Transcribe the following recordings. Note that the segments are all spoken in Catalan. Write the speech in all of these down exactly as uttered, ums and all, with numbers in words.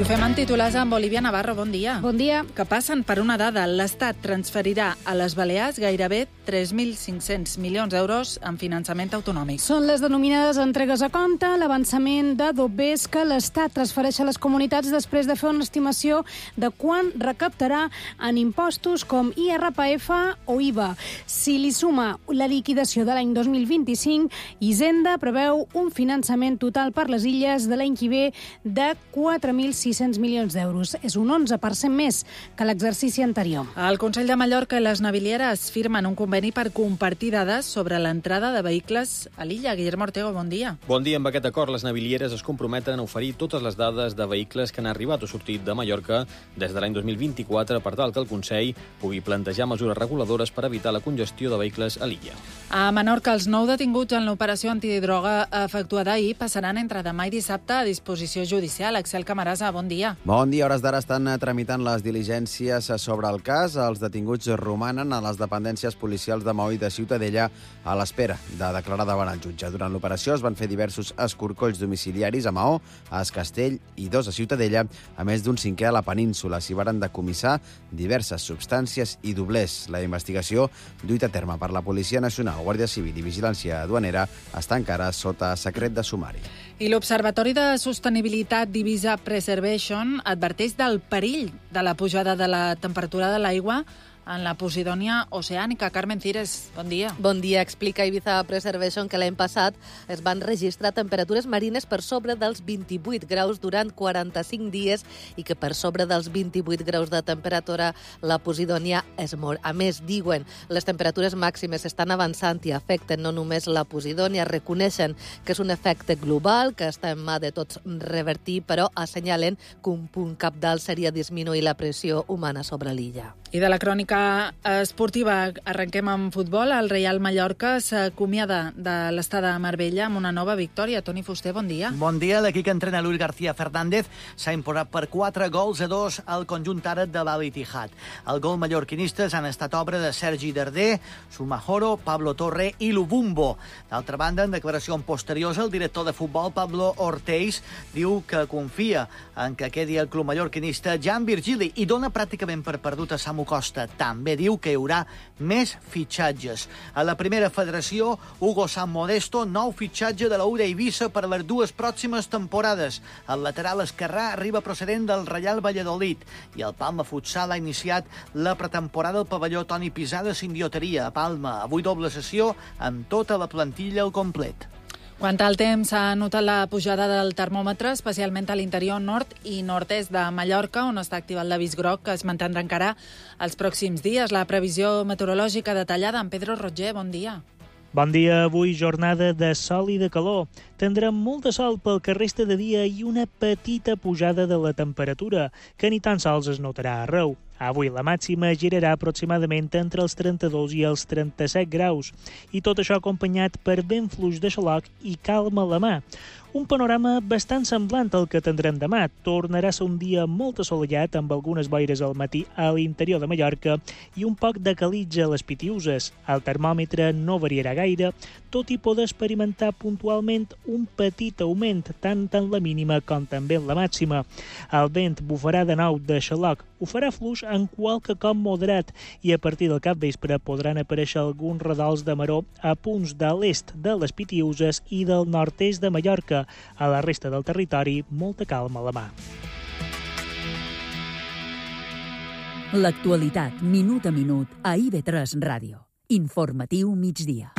ho fem en titulars amb Olivia Navarro. Bon dia. Bon dia. Que passen per una dada. L'Estat transferirà a les Balears gairebé tres mil cinc-cents milions d'euros en finançament autonòmic. Són les denominades entregues a compte, l'avançament de dobbers que l'Estat transfereix a les comunitats després de fer una estimació de quan recaptarà en impostos com I R P F o I V A. Si li suma la liquidació de l'any dos mil vint-i-cinc, Hisenda preveu un finançament total per les illes de l'any que ve de quatre mil sis-cents milions d'euros. És un onze per cent més que l'exercici anterior. El Consell de Mallorca i les navilieres firmen un conveni per compartir dades sobre l'entrada de vehicles a l'illa. Guillermo Ortego, bon dia. Bon dia. Amb aquest acord, les navilieres es comprometen a oferir totes les dades de vehicles que han arribat o sortit de Mallorca des de l'any dos mil vint-i-quatre per tal que el Consell pugui plantejar mesures reguladores per evitar la congestió de vehicles a l'illa. A Menorca, els nou detinguts en l'operació antidroga efectuada ahir passaran entre demà i dissabte a disposició judicial. Axel Camarasa, bon dia. Bon dia. A hores d'ara estan tramitant les diligències sobre el cas. Els detinguts romanen a les dependències policials de Maó i de Ciutadella a l'espera de declarar davant el jutge. Durant l'operació es van fer diversos escorcolls domiciliaris a Maó, a Es Castell i dos a Ciutadella, a més d'un cinquè a la península. S'hi varen decomissar diverses substàncies i doblers. La investigació, duita a terme per la Policia Nacional, Guàrdia Civil i Vigilància Aduanera, està encara sota secret de sumari. I l'Observatori de Sostenibilitat d'Ibiza Preservation adverteix del perill de la pujada de la temperatura de l'aigua en la Posidònia oceànica. Carmen Cires, bon dia. Bon dia. Explica Ibiza Preservation que l'any passat es van registrar temperatures marines per sobre dels vint-i-vuit graus durant quaranta-cinc dies i que per sobre dels vint-i-vuit graus de temperatura la Posidònia es mor. A més, diuen, les temperatures màximes estan avançant i afecten no només la Posidònia, reconeixen que és un efecte global, que està en mà de tots revertir, però assenyalen que un punt cabdal seria disminuir la pressió humana sobre l'illa. I de la crònica esportiva arrenquem amb futbol. El Reial Mallorca s'acomiada de l'estada a Marbella amb una nova victòria. Toni Fuster, bon dia. Bon dia. L'equip que entrena Luis García Fernández s'ha imposat per quatre gols a dos al conjunt àrab de l'Al Ittihad. El gol mallorquinistes han estat obra de Sergi Darder, Sumajoro, Pablo Torre i Lubumbo. D'altra banda, en declaracions posteriors, el director de futbol, Pablo Ortiz, diu que confia en que quedi el club mallorquinista Jan Virgili i dona pràcticament per perdut a Samu Costa. També diu que hi haurà més fitxatges. A la primera federació, Hugo San Modesto, nou fitxatge de la U D Eivissa per a les dues pròximes temporades. El lateral esquerrà arriba procedent del Real Valladolid i el Palma Futsal ha iniciat la pretemporada al pavelló Toni Pisà de Sindioteria a Palma. Avui doble sessió amb tota la plantilla al complet. Quant al temps, s'ha notat la pujada del termòmetre, especialment a l'interior nord i nord-est de Mallorca, on està activat l'avís groc, que es mantindrà encara els pròxims dies. La previsió meteorològica detallada amb Pedro Roger. Bon dia. Bon dia. Avui jornada de sol i de calor. Tindrem molt de sol pel que resta de dia i una petita pujada de la temperatura, que ni tan sols es notarà arreu. Avui la màxima girarà aproximadament entre els trenta-dos i els trenta-set graus, i tot això acompanyat per vent fluix de xaloc i calma a la mà. Un panorama bastant semblant al que tindrem demà. Tornarà a ser un dia molt assolellat, amb algunes boires al matí a l'interior de Mallorca i un poc de calitja a les Pitiüses. El termòmetre no variarà gaire, tot i poder experimentar puntualment un petit augment, tant en la mínima com també en la màxima. El vent bufarà de nou de xaloc, ho farà fluix en qualque com moderat i a partir del capvespre podran aparèixer alguns radols de maror a punts de l'est de les Pitiüses i del nord-est de Mallorca. A la resta del territori, molta calma a la mà. L'actualitat, minut a minut, a I V tres Ràdio. Informatiu migdia.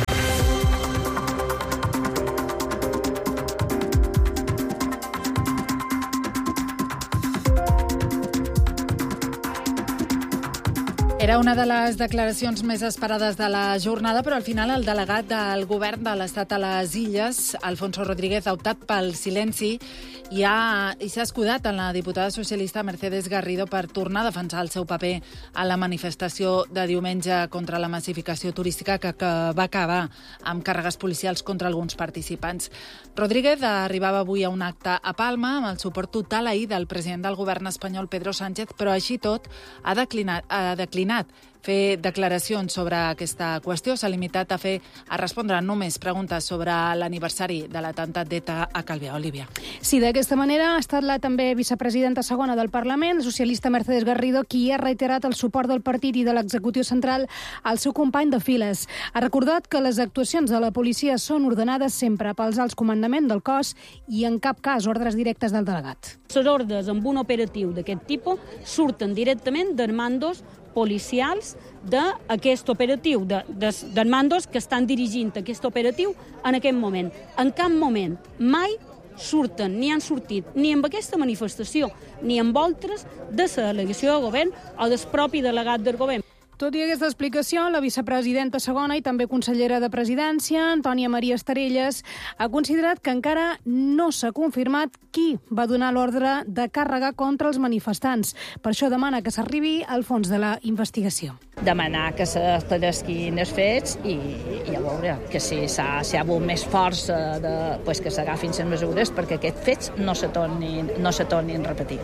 Era una de les declaracions més esperades de la jornada, però al final el delegat del govern de l'Estat a les Illes, Alfonso Rodríguez, ha optat pel silenci i, ha, i s'ha escudat en la diputada socialista Mercedes Garrido per tornar a defensar el seu paper a la manifestació de diumenge contra la massificació turística que, que va acabar amb càrregues policials contra alguns participants. Rodríguez arribava avui a un acte a Palma amb el suport total ahir del president del govern espanyol, Pedro Sánchez, però així tot ha declinat, ha declinat demanat fer declaracions sobre aquesta qüestió. S'ha limitat a fer a respondre només preguntes sobre l'aniversari de l'atemptat d'ETA a Calvià. Olivia. Sí, d'aquesta manera ha estat la també vicepresidenta segona del Parlament, la socialista Mercedes Garrido, qui ha reiterat el suport del partit i de l'executiu central al seu company de files. Ha recordat que les actuacions de la policia són ordenades sempre pels alts comandaments del cos i en cap cas ordres directes del delegat. Les ordres amb un operatiu d'aquest tipus surten directament dels mandos policials d'aquest operatiu, de, de, dels mandos que estan dirigint aquest operatiu en aquest moment. En cap moment, mai surten, ni han sortit, ni amb aquesta manifestació, ni amb altres de la delegació del govern o del propi delegat del govern. Tot i aquesta explicació, la vicepresidenta segona i també consellera de Presidència, Antònia Maria Estarelles, ha considerat que encara no s'ha confirmat qui va donar l'ordre de càrrega contra els manifestants. Per això demana que s'arribi al fons de la investigació. Demanar que s'esclaresquin els fets i, i a veure que si s'ha si ha hagut més força de, pues que s'agafin les mesures perquè aquests fets no se tornin, no se tornin a repetir.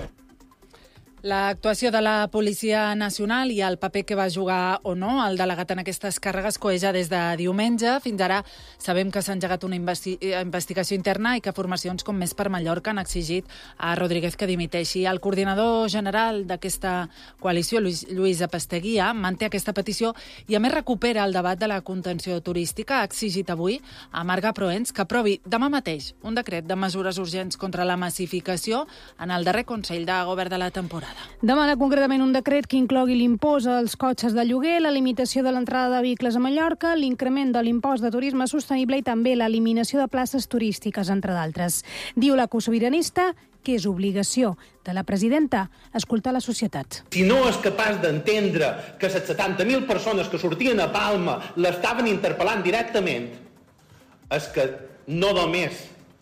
L'actuació de la Policia Nacional i el paper que va jugar o no el delegat en aquestes càrregues coeja des de diumenge. Fins ara sabem que s'ha engegat una investi investigació interna i que formacions com Més per Mallorca han exigit a Rodríguez que dimiteixi. El coordinador general d'aquesta coalició, Lluís, Lluís Apasteguía, manté aquesta petició i a més recupera el debat de la contenció turística. Ha exigit avui a Marga Proens que aprovi demà mateix un decret de mesures urgents contra la massificació en el darrer Consell de Govern de la temporada. Demana concretament un decret que inclogui l'impost als cotxes de lloguer, la limitació de l'entrada de vehicles a Mallorca, l'increment de l'impost de turisme sostenible i també l'eliminació de places turístiques, entre d'altres. Diu la cosobiranista que és obligació de la presidenta escoltar la societat. Si no és capaç d'entendre que les setanta mil persones que sortien a Palma l'estaven interpel·lant directament, és que no només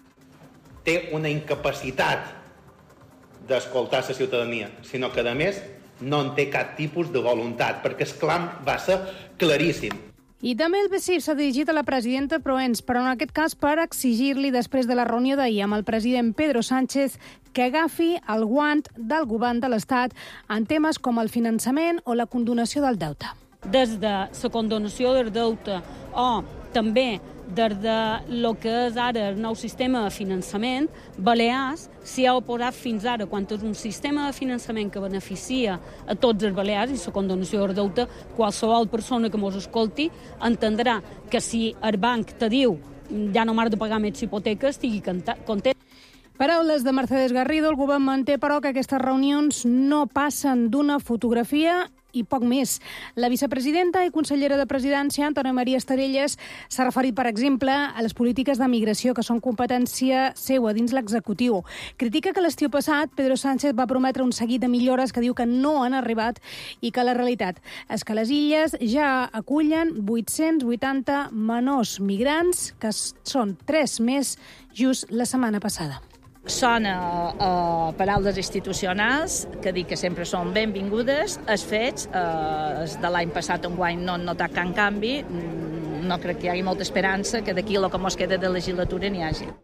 té una incapacitat d'escoltar la ciutadania, sinó que, a més, no en té cap tipus de voluntat, perquè el clam va ser claríssim. I també el B C I s'ha dirigit a la presidenta Proens, però en aquest cas per exigir-li, després de la reunió d'ahir amb el president Pedro Sánchez, que agafi el guant del govern de l'Estat en temes com el finançament o la condonació del deute. Des de la condonació del deute o també des de lo que és ara el nou sistema de finançament, Balears s'hi ha oposat fins ara quan és un sistema de finançament que beneficia a tots els balears i la condonació del deute, qualsevol persona que mos escolti entendrà que si el banc te diu ja no m'has de pagar més hipoteques, estigui content. Paraules de Mercedes Garrido. El govern manté, però, que aquestes reunions no passen d'una fotografia i poc més. La vicepresidenta i consellera de Presidència, Antònia Maria Estarelles, s'ha referit, per exemple, a les polítiques de migració, que són competència seua dins l'executiu. Critica que l'estiu passat Pedro Sánchez va prometre un seguit de millores que diu que no han arribat i que la realitat és que les illes ja acullen vuit-cents vuitanta menors migrants, que són tres més just la setmana passada. Són uh, paraules institucionals que dic que sempre són benvingudes. Els fets, uh, de l'any passat enguany no han notat cap canvi. No crec que hi hagi molta esperança que d'aquí a lo que mos queda de legislatura n'hi hagi.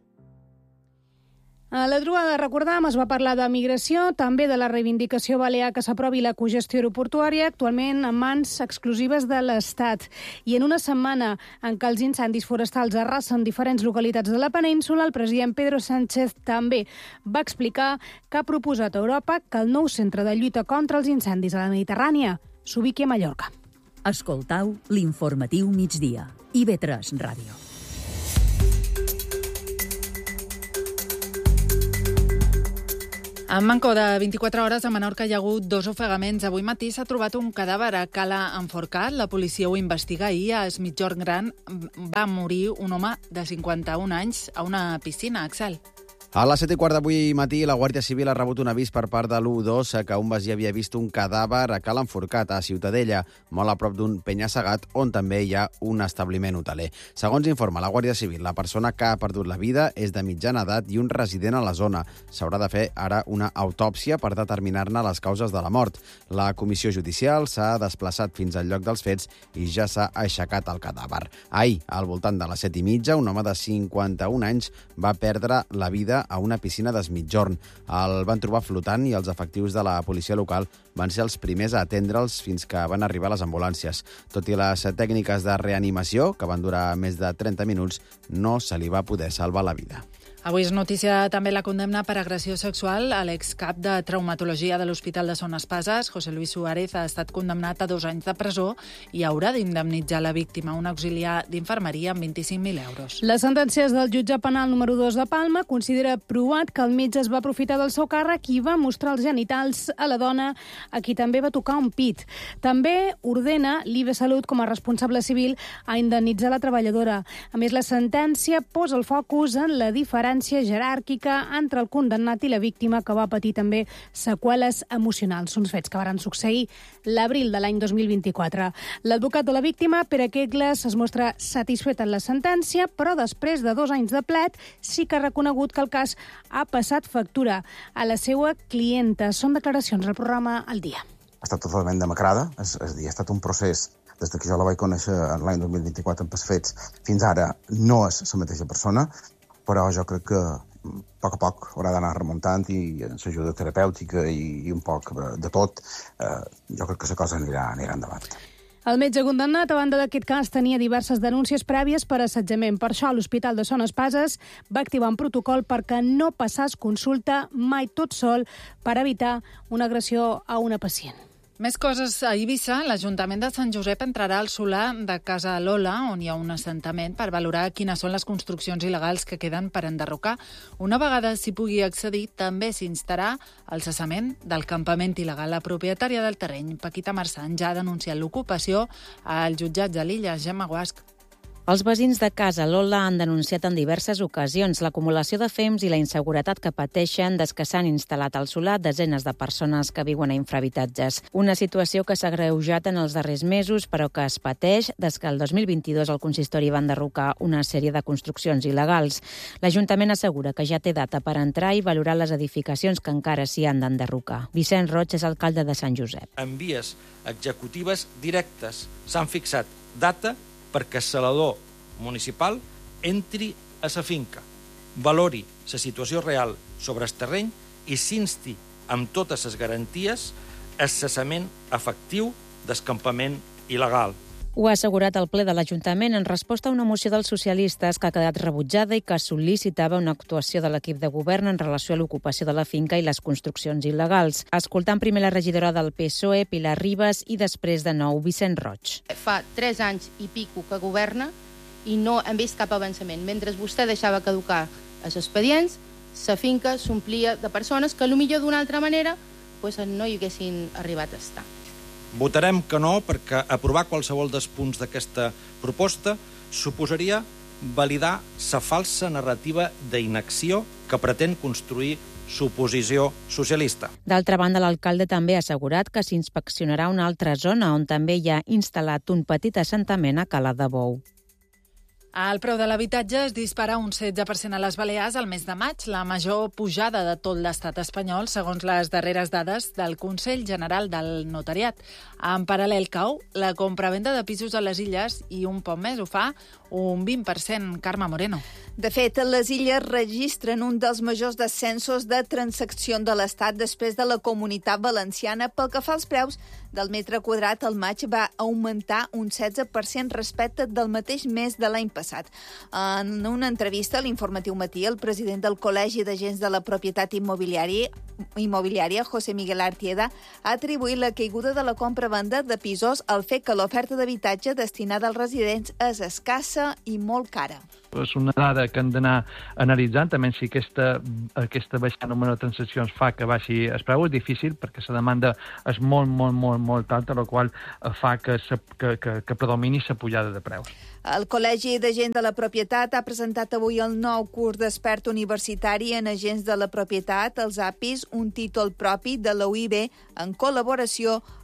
A la trobada, recordam, es va parlar de migració, també de la reivindicació balear que s'aprovi la cogestió aeroportuària, actualment en mans exclusives de l'Estat. I en una setmana en què els incendis forestals arrasen diferents localitats de la península, el president Pedro Sánchez també va explicar que ha proposat a Europa que el nou centre de lluita contra els incendis a la Mediterrània s'ubiqui a Mallorca. Escoltau l'informatiu migdia. I B tres Ràdio. En manco de vint-i-quatre hores, a Menorca hi ha hagut dos ofegaments. Avui matí s'ha trobat un cadàver a Cala Enforcat. La policia ho investiga i a Es Migjorn Gran va morir un home de cinquanta-un anys a una piscina, Axel. A les set i quart d'avui matí, la Guàrdia Civil ha rebut un avís per part de l'u dos que un veí havia vist un cadàver a Cal Enforcat, a Ciutadella, molt a prop d'un penya-segat, on també hi ha un establiment hoteler. Segons informa la Guàrdia Civil, la persona que ha perdut la vida és de mitjana edat i un resident a la zona. S'haurà de fer ara una autòpsia per determinar-ne les causes de la mort. La comissió judicial s'ha desplaçat fins al lloc dels fets i ja s'ha aixecat el cadàver. Ahir, al voltant de les set i mitja, un home de cinquanta-un anys va perdre la vida vida a una piscina d'Es Migjorn. El van trobar flotant i els efectius de la policia local van ser els primers a atendre'ls fins que van arribar les ambulàncies. Tot i les tècniques de reanimació, que van durar més de trenta minuts, no se li va poder salvar la vida. Avui és notícia també la condemna per agressió sexual a l'excap de traumatologia de l'Hospital de Son Espases. José Luis Suárez ha estat condemnat a dos anys de presó i haurà d'indemnitzar la víctima, un auxiliar d'infermeria, amb vint-i-cinc mil euros. Les sentències del jutge penal número dos de Palma considera provat que el metge es va aprofitar del seu càrrec i va mostrar els genitals a la dona, a qui també va tocar un pit. També ordena l'I B Salut, com a responsable civil, a indemnitzar la treballadora. A més, la sentència posa el focus en la diferència jeràrquica entre el condemnat i la víctima, que va patir també seqüeles emocionals. Uns fets que van succeir l'abril de l'any dos mil vint-i-quatre. L'advocat de la víctima, Pere Quegles, es mostra satisfet en la sentència, però després de dos anys de plet sí que ha reconegut que el cas ha passat factura a la seva clienta. Són declaracions al programa El Dia. Ha estat totalment demacrada, és, és a dir, ha estat un procés des que jo la vaig conèixer l'any dos mil vint-i-quatre amb els fets, fins ara no és la mateixa persona, però jo crec que a poc a poc haurà d'anar remuntant i amb l'ajuda terapèutica i, i un poc de tot, eh, jo crec que la cosa anirà, anirà endavant. El metge condemnat, a banda d'aquest cas, tenia diverses denúncies prèvies per assetjament. Per això, l'Hospital de Son Espases va activar un protocol perquè no passàs consulta mai tot sol per evitar una agressió a una pacient. Més coses a Eivissa. L'Ajuntament de Sant Josep entrarà al solar de Casa Lola, on hi ha un assentament, per valorar quines són les construccions il·legals que queden per enderrocar. Una vegada s'hi pugui accedir, també s'instarà el cessament del campament il·legal. La propietària del terreny, Paquita Marçant, ja ha denunciat l'ocupació al jutjat de l'Illa. Gemma Guasc. Els veïns de Casa Lola han denunciat en diverses ocasions l'acumulació de fems i la inseguretat que pateixen des que s'han instal·lat al solar desenes de persones que viuen a infrahabitatges. Una situació que s'ha agreujat en els darrers mesos, però que es pateix des que el dos mil vint-i-dos el consistori va enderrocar una sèrie de construccions il·legals. L'Ajuntament assegura que ja té data per entrar i valorar les edificacions que encara s'hi han d'enderrocar. Vicent Roig és alcalde de Sant Josep. En vies executives directes s'han fixat data perquè el salador municipal entri a la finca, valori la situació real sobre el terreny i s'insti amb totes les garanties el cessament efectiu d'escampament il·legal. Ho ha assegurat el ple de l'Ajuntament en resposta a una moció dels socialistes que ha quedat rebutjada i que sol·licitava una actuació de l'equip de govern en relació a l'ocupació de la finca i les construccions il·legals. Escoltant primer la regidora del P S O E, Pilar Ribas, i després de nou Vicent Roig. Fa tres anys i pico que governa i no hem vist cap avançament. Mentre vostè deixava caducar els expedients, la finca s'omplia de persones que potser d'una altra manera pues, no hi haguessin arribat a estar. Votarem que no perquè aprovar qualsevol dels punts d'aquesta proposta suposaria validar la falsa narrativa d'inacció que pretén construir l'oposició socialista. D'altra banda, l'alcalde també ha assegurat que s'inspeccionarà una altra zona on també hi ha instal·lat un petit assentament a Cala de Bou. El preu de l'habitatge es dispara un setze per cent a les Balears al mes de maig, la major pujada de tot l'estat espanyol, segons les darreres dades del Consell General del Notariat. En paral·lel cau la compravenda de pisos a les Illes i un poc més ho fa un vint per cent. Carme Moreno. De fet, les Illes registren un dels majors descensos de transacció de l'Estat després de la Comunitat Valenciana. Pel que fa als preus del metre quadrat, el maig va augmentar un setze per cent respecte del mateix mes de l'any passat. En una entrevista a l'Informatiu Matí, el president del Col·legi d'Agents de la Propietat Immobiliària, immobiliària José Miguel Artieda, ha atribuït la caiguda de la compra-venda de pisos al fet que l'oferta d'habitatge destinada als residents és escassa i molt cara. És una dada que hem d'anar analitzant, també si aquesta, aquesta baixada número de transaccions fa que baixi el preu. És difícil perquè la demanda és molt, molt, molt, molt alta, la qual fa que, que, que, que predomini la pujada de preus. El Col·legi d'Agents de la Propietat ha presentat avui el nou curs d'expert universitari en Agents de la Propietat, els A P Is, un títol propi de la U I B en col·laboració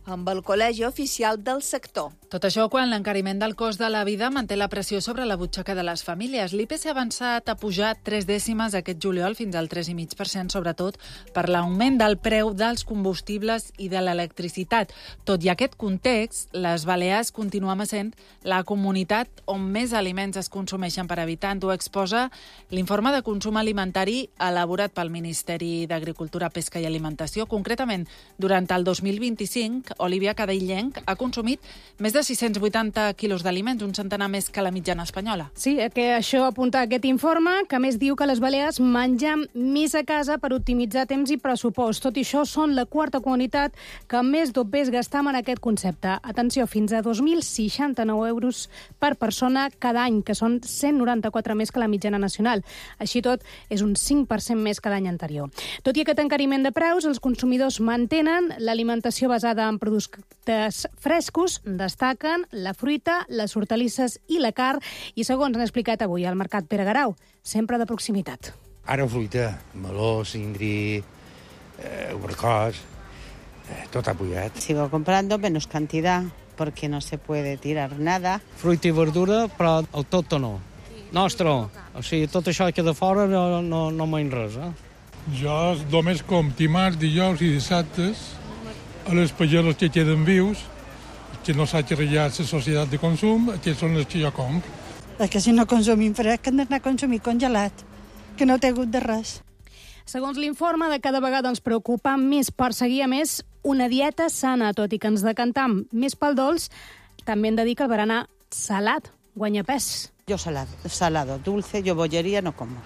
amb el Col·legi Oficial del Sector. Tot això quan l'encariment del cost de la vida manté la pressió sobre la butxaca de les famílies. L'I P C ha avançat a pujar tres dècimes aquest juliol fins al tres coma cinc per cent, sobretot per l'augment del preu dels combustibles i de l'electricitat. Tot i aquest context, les Balears continuen essent la comunitat on més aliments es consumeixen per habitant. Ho exposa l'informe de consum alimentari elaborat pel Ministeri d'Agricultura, Pesca i Alimentació. Concretament, durant el dos mil vint-i-cinc, Olivia Cadellenc ha consumit més de sis-cents vuitanta quilos d'aliments, un centenar més que la mitjana espanyola. Sí, que això apunta aquest informe, que més diu que les Balears mengem més a casa per optimitzar temps i pressupost. Tot i això, són la quarta comunitat que més dopers gastam en aquest concepte. Atenció, fins a dos mil seixanta-nou euros per persona cada any, que són cent noranta-quatre més que la mitjana nacional. Així tot, és un cinc per cent més que l'any anterior. Tot i aquest encariment de preus, els consumidors mantenen l'alimentació basada en productes frescos, destaquen la fruita, les hortalisses i la carn, i segons han explicat avui al Mercat Pere Garau, sempre de proximitat. Ara fruita, meló, cindri, eh, abricós, eh, tot ha pujat. Sigo comprando menos cantidad porque no se puede tirar nada. Fruita i verdura, però el tot o no. Nostre, o sigui, tot això que de fora no, no, no menys res, eh? Jo només com dimarts, dijous i dissabtes, a les pageres que queden vius, que no s'ha creat la societat de consum, aquests són els que jo compro. És que si no consumim fresc, hem d'anar a consumir congelat, que no té hagut de res. Segons l'informe, de cada vegada ens preocupa més perseguir a més una dieta sana, tot i que ens decantam més pel dolç, també hem de dir que el berenar salat guanya pes. Yo salado, salado, dulce, yo bollería no como.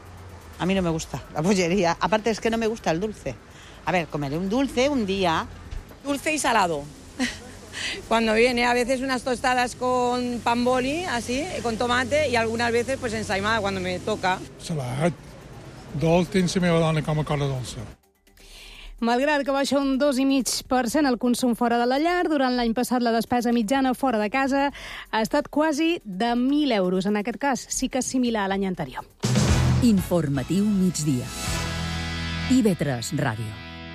A mí no me gusta la bollería. Aparte es que no me gusta el dulce. A ver, comeré un dulce un día. Dulce y salado. Cuando viene, a veces unas tostadas con pan boli, así, con tomate, y algunas veces pues ensaimada cuando me toca. Salat, dolç, tens la meva dona com a cosa dolça. Malgrat que baixa un dos coma cinc per cent el consum fora de la llar, durant l'any passat la despesa mitjana fora de casa ha estat quasi de mil euros. En aquest cas, sí que és similar a l'any anterior. Informatiu migdia. I V tres Ràdio.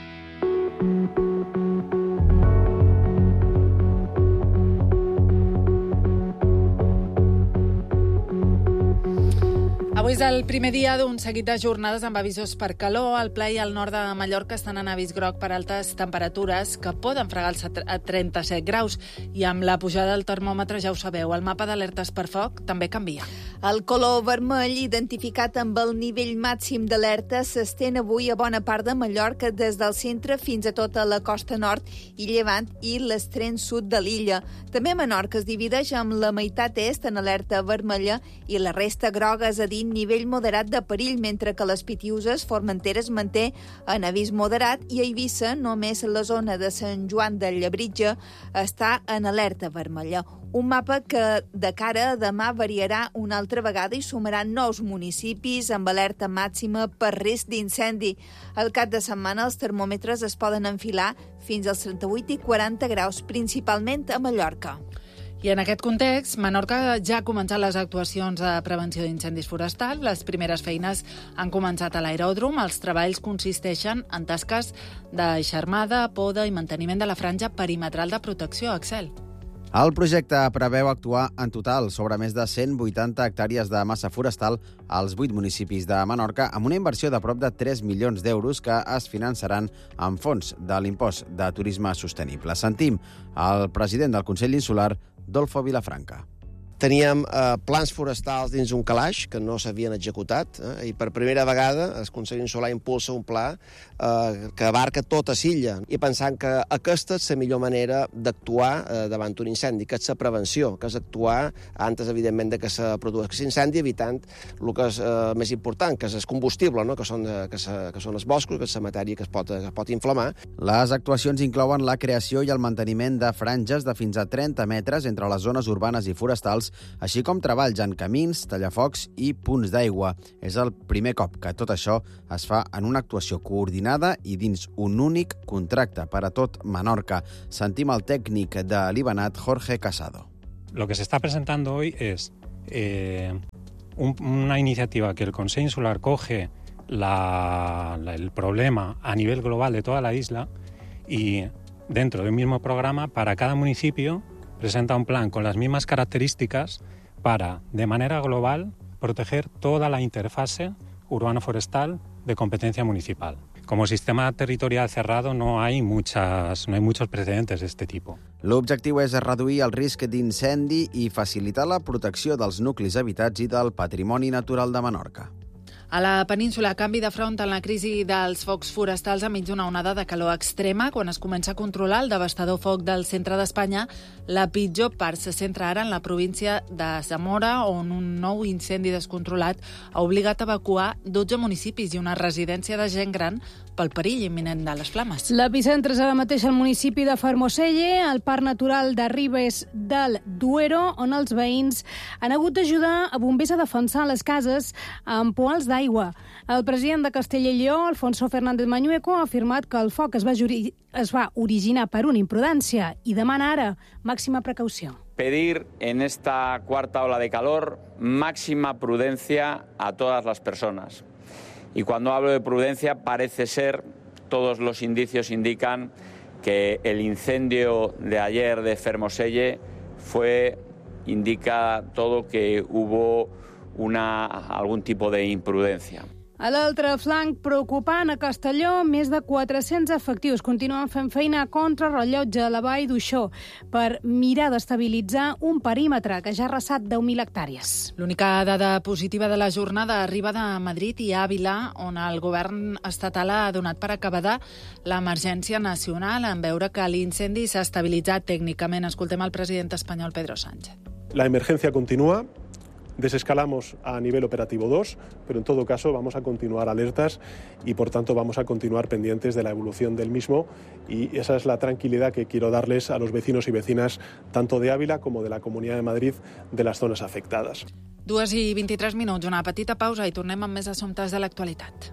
Avui és el primer dia d'un seguit de jornades amb avisos per calor. El Pla i el nord de Mallorca estan en avís groc per altes temperatures que poden fregar els a trenta-set graus. I amb la pujada del termòmetre, ja ho sabeu, el mapa d'alertes per foc també canvia. El color vermell, identificat amb el nivell màxim d'alerta, s'estén avui a bona part de Mallorca, des del centre fins a tota la costa nord i llevant i l'extrem sud de l'illa. També Menorca es divideix amb la meitat est en alerta vermella i la resta groga, és a dir, nivell moderat de perill, mentre que les Pitiuses, Formentera, es manté en avís moderat i a Eivissa, només la zona de Sant Joan de Llabritja, està en alerta vermella. Un mapa que de cara a demà variarà una altra vegada i sumarà nous municipis amb alerta màxima per risc d'incendi. Al cap de setmana els termòmetres es poden enfilar fins als trenta-vuit i quaranta graus, principalment a Mallorca. I en aquest context, Menorca ja ha començat les actuacions de prevenció d'incendis forestals. Les primeres feines han començat a l'aeròdrom. Els treballs consisteixen en tasques d'eixarmada, poda i manteniment de la franja perimetral de protecció. Axel. El projecte preveu actuar en total sobre més de cent vuitanta hectàrees de massa forestal als vuit municipis de Menorca, amb una inversió de prop de tres milions d'euros que es finançaran amb fons de l'impost de turisme sostenible. Sentim el president del Consell Insular, Dolfo Vilafranca. Teníem eh, plans forestals dins un calaix que no s'havien executat eh, i per primera vegada el Consell Insular impulsa un pla eh, que abarca tota l'illa i pensant que aquesta és la millor manera d'actuar eh, davant un incendi, que és la prevenció, que és actuar antes, evidentment, de que se produeixi l'incendi, evitant el que és eh, més important, que és el combustible, no? que, són, eh, que, se, que són els boscos, que és la matèria que es pot, que es pot inflamar. Les actuacions inclouen la creació i el manteniment de franges de fins a trenta metres entre les zones urbanes i forestals, així com treballs en camins, tallafocs i punts d'aigua. És el primer cop que tot això es fa en una actuació coordinada i dins un únic contracte per a tot Menorca. Sentim el tècnic de l'Ibanat, Jorge Casado. Lo que se está presentando hoy es eh, un, una iniciativa que el Consejo Insular coge la, la, el problema a nivel global de toda la isla y dentro de un mismo programa, para cada municipio, presenta un plan con las mismas características para, de manera global, proteger toda la interfase urbano-forestal de competencia municipal. Como sistema territorial cerrado no hay, muchas, no hay muchos precedentes de este tipo. L'objectiu és reduir el risc d'incendi i facilitar la protecció dels nuclis habitats i del patrimoni natural de Menorca. A la península, canvi de front en la crisi dels focs forestals enmig d'una onada de calor extrema. Quan es comença a controlar el devastador foc del centre d'Espanya, la pitjor part se centra ara en la província de Zamora, on un nou incendi descontrolat ha obligat a evacuar dotze municipis i una residència de gent gran pel perill imminent de les flames. L'epicentre és ara mateix al municipi de Fermoselle, al Parc Natural de Ribes del Duero, on els veïns han hagut d'ajudar a bombers a defensar les cases amb poals d'aigua. El president de Castella i Lleó, Alfonso Fernández Mañueco, ha afirmat que el foc es va, juri... es va originar per una imprudència i demana ara màxima precaució. Pedir en esta cuarta ola de calor máxima prudencia a todas las personas. Y cuando hablo de prudencia, parece ser, todos los indicios indican que el incendio de ayer de Fermoselle fue, indica todo que hubo una, algún tipo de imprudencia. A l'altre flanc, preocupant, a Castelló, més de quatre-cents efectius continuen fent feina a contrarrellotge a la vall d'Uixó per mirar d'estabilitzar un perímetre que ja ha arrasat deu mil hectàrees. L'única dada positiva de la jornada arriba de Madrid i Àvila, on el govern estatal ha donat per acabada l'emergència nacional en veure que l'incendi s'ha estabilitzat tècnicament. Escoltem el president espanyol, Pedro Sánchez. La emergencia continúa. Desescalamos a nivel operativo dos, pero en todo caso vamos a continuar alertas y por tanto vamos a continuar pendientes de la evolución del mismo, y esa es la tranquilidad que quiero darles a los vecinos y vecinas tanto de Ávila como de la Comunidad de Madrid, de las zonas afectadas. Dues i vint-i-tres minuts, una petita pausa i tornem amb més assumptes de l'actualitat.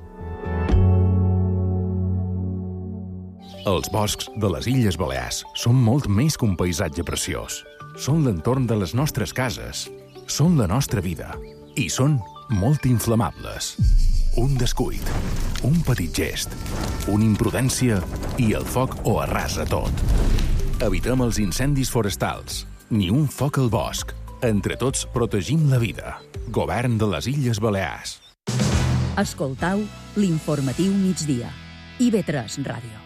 Els boscs de les Illes Balears són molt més que un paisatge preciós. Són l'entorn de les nostres cases. Són la nostra vida i són molt inflamables. Un descuit, un petit gest, una imprudència i el foc ho arrasa tot. Evitem els incendis forestals, ni un foc al bosc. Entre tots protegim la vida. Govern de les Illes Balears. Escoltau l'informatiu migdia. I ve tres Ràdio.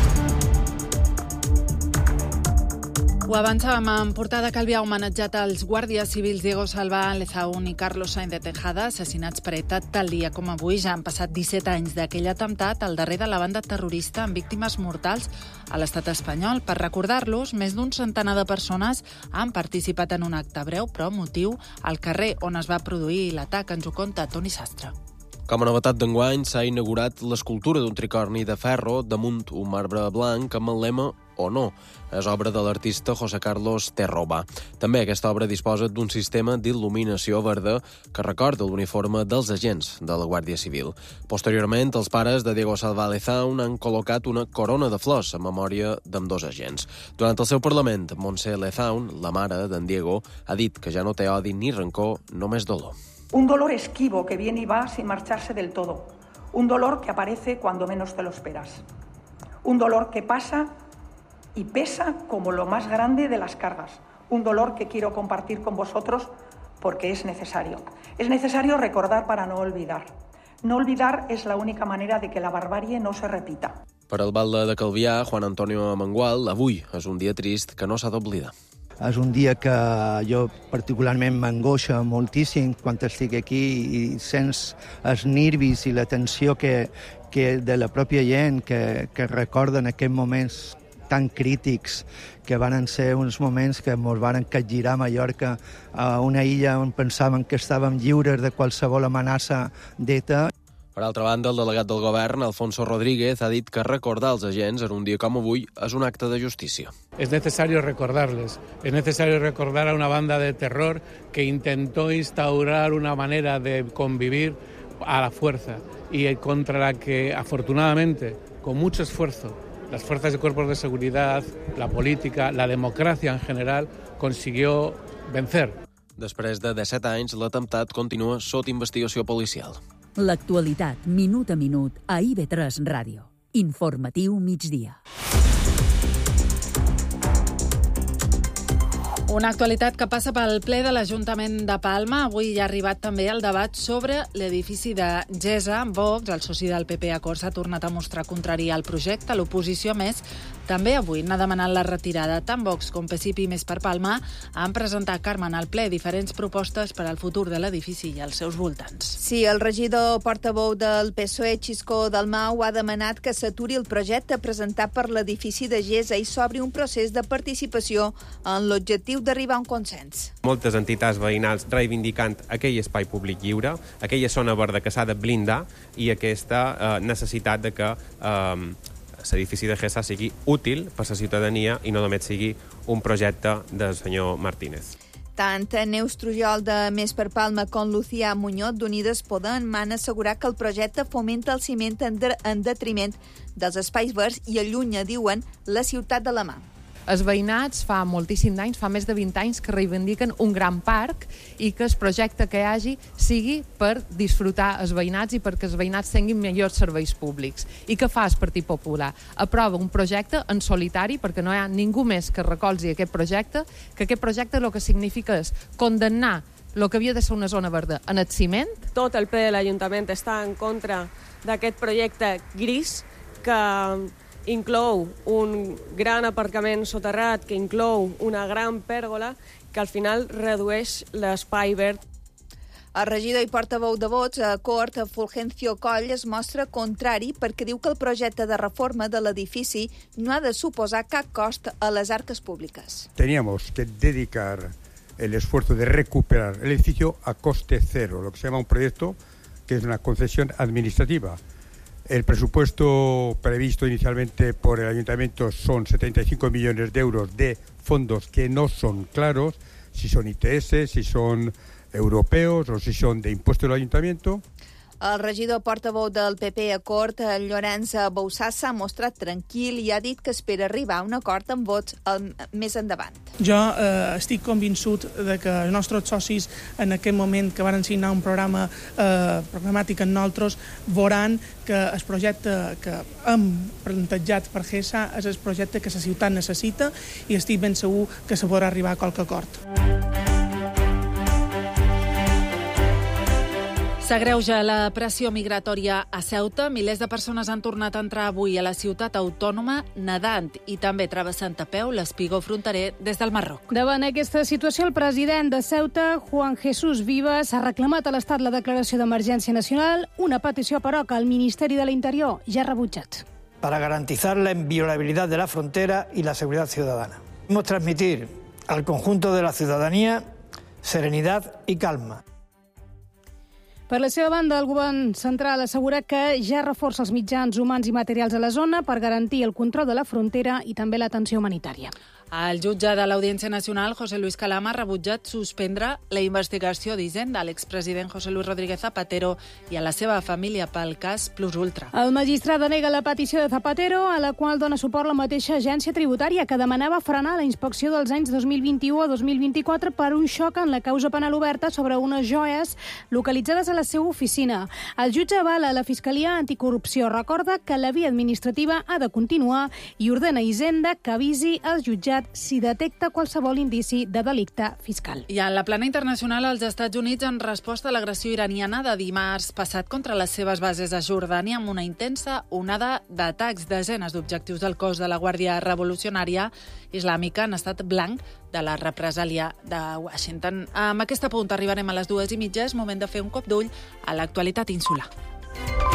Ho avançàvem en portada que Calvià ha homenatjat als guàrdies civils Diego Salvà, Lezaun i Carlos Sainz de Tejada, assassinats per ETA tal dia com avui. Ja han passat disset anys d'aquell atemptat, al darrer de la banda terrorista amb víctimes mortals a l'estat espanyol. Per recordar-los, més d'un centenar de persones han participat en un acte breu però emotiu al carrer on es va produir l'atac. Ens ho conta Toni Sastre. Com a novetat d'enguany, s'ha inaugurat l'escultura d'un tricorni de ferro damunt un marbre blanc amb el lema o no. És obra de l'artista José Carlos Terroba. També aquesta obra disposa d'un sistema d'il·luminació verda que recorda l'uniforme dels agents de la Guàrdia Civil. Posteriorment, els pares de Diego Salvà Lezaun han col·locat una corona de flors en memòria d'ambdós agents. Durant el seu parlament, Montse Lezaun, la mare d'en Diego, ha dit que ja no té odi ni rancor, només dolor. Un dolor esquivo que viene y va sin marcharse del todo. Un dolor que aparece cuando menos te lo esperas. Un dolor que pasa y pesa como lo más grande de las cargas. Un dolor que quiero compartir con vosotros porque es necesario. Es necesario recordar para no olvidar. No olvidar es la única manera de que la barbarie no se repita. Per al batlle de Calvià, Juan Antonio Amengual, avui és un dia trist que no s'ha d'oblidar. És un dia que jo particularment m'angoixa moltíssim quan estic aquí i sents els nervis i la tensió que, que de la pròpia gent que, que recorden aquests moments tan crítics que van ser uns moments que ens van capgirar a Mallorca, a una illa on pensàvem que estàvem lliures de qualsevol amenaça d'ETA. Per altra banda, el delegat del govern, Alfonso Rodríguez, ha dit que recordar els agents en un dia com avui és un acte de justícia. Es necesario recordarles, es necesario recordar a una banda de terror que intentó instaurar una manera de convivir a la fuerza y contra la que, afortunadamente, con mucho esfuerzo, las fuerzas y cuerpos de seguridad, la política, la democracia en general, consiguió vencer. Després de disset anys, l'atemptat continua sota investigació policial. L'actualitat, minut a minut, a I V tres Ràdio. Informatiu migdia. Una actualitat que passa pel ple de l'Ajuntament de Palma. Avui hi ha arribat també el debat sobre l'edifici de Gesa. Vox, el soci del P P a Corts, ha tornat a mostrar contrari al projecte. L'oposició, més, també avui n'ha demanat la retirada. Tant Vox com P S I P i Més per Palma han presentat, Carmen, al ple diferents propostes per al futur de l'edifici i els seus voltants. Sí, el regidor portaveu del P S O E, Xisco Dalmau, ha demanat que s'aturi el projecte presentat per l'edifici de Gesa i s'obri un procés de participació en l'objectiu d'arribar a un consens. Moltes entitats veïnals reivindicant aquell espai públic lliure, aquella zona verda que s'ha de blindar i aquesta eh, necessitat de que eh, l'edifici de Gesa sigui útil per a la ciutadania i no només sigui un projecte del senyor Martínez. Tant Neus Trujol de Més per Palma com Lucía Muñoz d'Unides Podem van assegurar que el projecte fomenta el ciment en, de, en detriment dels espais verds i allunya, diuen, la ciutat de la mà. Els veïnats fa moltíssim d'anys, fa més de vint anys, que reivindiquen un gran parc i que el projecte que hi hagi sigui per disfrutar els veïnats i perquè els veïnats tinguin millors serveis públics. I què fa el Partit Popular? Aprova un projecte en solitari perquè no hi ha ningú més que recolzi aquest projecte, que aquest projecte el que significa és condemnar el que havia de ser una zona verda en el ciment. Tot el ple de l'Ajuntament està en contra d'aquest projecte gris que inclou un gran aparcament soterrat, que inclou una gran pèrgola, que al final redueix l'espai verd. El regidor i portaveu de Vots a Cort, Fulgencio Coll, es mostra contrari perquè diu que el projecte de reforma de l'edifici no ha de suposar cap cost a les arques públiques. Teníamos que dedicar el esfuerzo de recuperar el edificio a coste cero, lo que se llama un proyecto que es una concesión administrativa. El presupuesto previsto inicialmente por el Ayuntamiento son setenta y cinco millones de euros de fondos que no son claros, si son I T S, si son europeos o si son de impuesto del Ayuntamiento. El regidor portaveu del P P a Cort, Llorenç Boussà, s'ha mostrat tranquil i ha dit que espera arribar a un acord amb Vots el, més endavant. Jo eh, estic convençut de que els nostres socis en aquest moment que van signar un programa eh, programàtic amb nosaltres veuran que el projecte que hem plantejat per Gesa és el projecte que la ciutat necessita i estic ben segur que se podrà arribar a qualque acord. S'agreuja la pressió migratòria a Ceuta. Milers de persones han tornat a entrar avui a la ciutat autònoma nedant i també travessant a peu l'espigó fronterer des del Marroc. Davant aquesta situació, el president de Ceuta, Juan Jesús Vivas, ha reclamat a l'Estat la declaració d'emergència nacional, una petició, però, que el Ministeri de l'Interior ja ha rebutjat. Para garantizar la inviolabilidad de la frontera y la seguridad ciudadana. Queremos transmitir al conjunto de la ciudadanía serenidad y calma. Per la seva banda, el govern central assegura que ja reforça els mitjans humans i materials a la zona per garantir el control de la frontera i també l'atenció humanitària. El jutge de l'Audiència Nacional, José Luis Calama, ha rebutjat suspendre la investigació d'Hisenda a l'expresident José Luis Rodríguez Zapatero i a la seva família pel cas Plus Ultra. El magistrat denega la petició de Zapatero, a la qual dona suport la mateixa agència tributària, que demanava frenar la inspecció dels anys dos mil vint-i-u a dos mil vint-i-quatre per un xoc en la causa penal oberta sobre unes joies localitzades a la seva oficina. El jutge avala la Fiscalia Anticorrupció, recorda que la via administrativa ha de continuar i ordena a Hisenda que avisi als jutjats si detecta qualsevol indici de delicte fiscal. I en la plana internacional, els Estats Units han respost a l'agressió iraniana de dimarts passat contra les seves bases a Jordània amb una intensa onada d'atacs. Desenes d'objectius del cos de la Guàrdia Revolucionària Islàmica han estat blanc de la represàlia de Washington. Amb aquest punt arribarem a les dues i mitja. És moment de fer un cop d'ull a l'actualitat insular.